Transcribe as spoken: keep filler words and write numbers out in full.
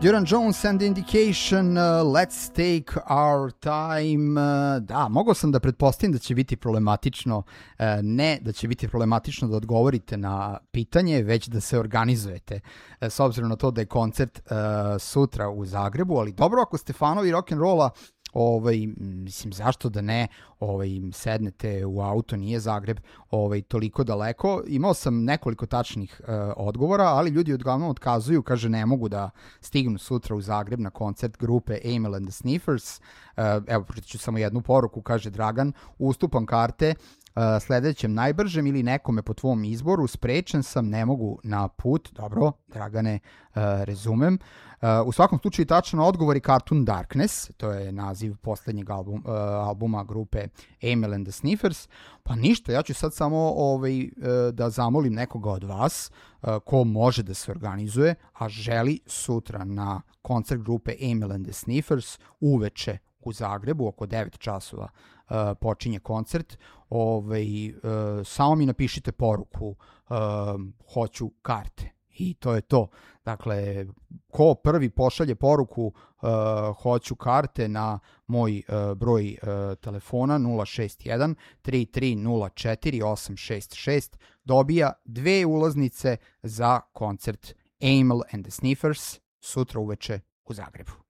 Duran Jones and the Indication, uh, Let's Take Our Time. Uh, da, mogao sam da pretpostavim da će biti problematično, uh, ne da će biti problematično da odgovorite na pitanje, već da se organizujete, uh, s obzirom na to da je koncert uh, sutra u Zagrebu, ali dobro, ako ste fanovi rock'n'rolla, ovaj, mislim, zašto da ne, ovaj, sednete u auto, nije Zagreb ovaj, toliko daleko. Imao sam nekoliko tačnih uh, odgovora, ali ljudi odglavnom otkazuju, kaže ne mogu da stignu sutra u Zagreb na koncert grupe Amyl and the Sniffers. Uh, evo, pročitat ću samo jednu poruku, kaže Dragan, ustupam karte Uh, sledećem najbržem ili nekome po tvom izboru, sprečen sam, ne mogu na put. Dobro, Dragane, uh, razumem. Uh, u svakom slučaju tačan odgovor je Cartoon Darkness, to je naziv poslednjeg album, uh, albuma grupe Amyl and the Sniffers. Pa ništa, ja ću sad samo ovaj, uh, da zamolim nekoga od vas uh, ko može da se organizuje, a želi sutra na koncert grupe Amyl and the Sniffers uveče u Zagrebu, oko devet časova uh, počinje koncert. Ovaj, uh, samo mi napišite poruku, uh, hoću karte. I to je to. Dakle, ko prvi pošalje poruku uh, hoću karte na moj uh, broj uh, telefona nula šest jedan tri tri nula četiri osam šest šest dobija dve ulaznice za koncert Amyl and the Sniffers sutra uveče u Zagrebu.